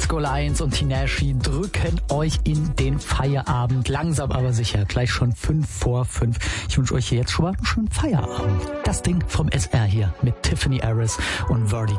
Disco Lions und Tinashe drücken euch in den Feierabend. Langsam aber sicher. Gleich schon 5:05. Ich wünsche euch hier jetzt schon mal einen schönen Feierabend. Das Ding vom SR hier mit Tiffany Harris und Verdi